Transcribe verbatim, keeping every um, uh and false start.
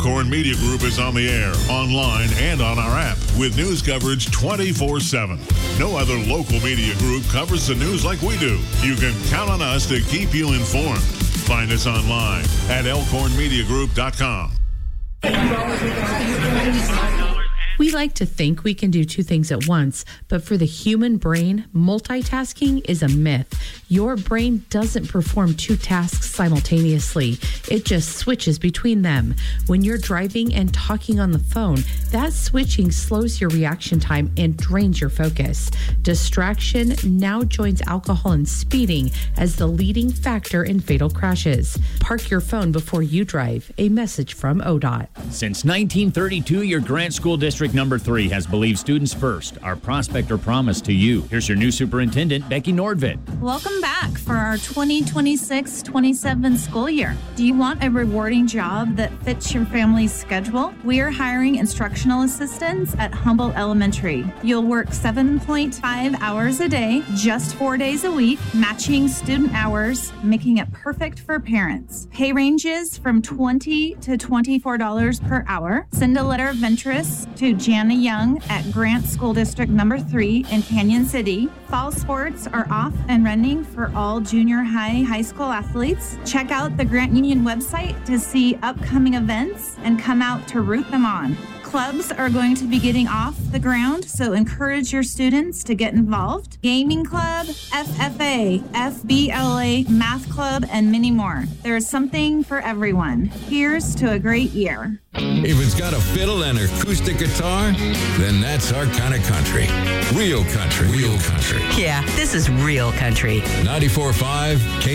Elkhorn Media Group is on the air, online, and on our app with news coverage twenty-four seven. No other local media group covers the news like we do. You can count on us to keep you informed. Find us online at elkhorn media group dot com. We like to think we can do two things at once, but for the human brain, multitasking is a myth. Your brain doesn't perform two tasks simultaneously. It just switches between them. When you're driving and talking on the phone, that switching slows your reaction time and drains your focus. Distraction now joins alcohol and speeding as the leading factor in fatal crashes. Park your phone before you drive. A message from O D O T. Since nineteen thirty-two, your Grant School District Number three has believed students first. Our prospector promise to you. Here's your new superintendent, Becky Nordvit. Welcome back for our twenty twenty-six twenty-seven school year. Do you want a rewarding job that fits your family's schedule? We are hiring instructional assistants at Humboldt Elementary. You'll work seven point five hours a day, just four days a week, matching student hours, making it perfect for parents. Pay ranges from twenty to twenty-four dollars per hour. Send a letter of interest to Jana Young at Grant School District Number three in Canyon City. Fall sports are off and running for all junior high, high school athletes. Check out the Grant Union website to see upcoming events and come out to root them on. Clubs are going to be getting off the ground, so encourage your students to get involved. Gaming club, F F A, F B L A, math club, and many more. There is something for everyone. Here's to a great year. If it's got a fiddle and acoustic guitar, then that's our kind of country. Real country. Real country. Yeah, this is real country. ninety-four point five K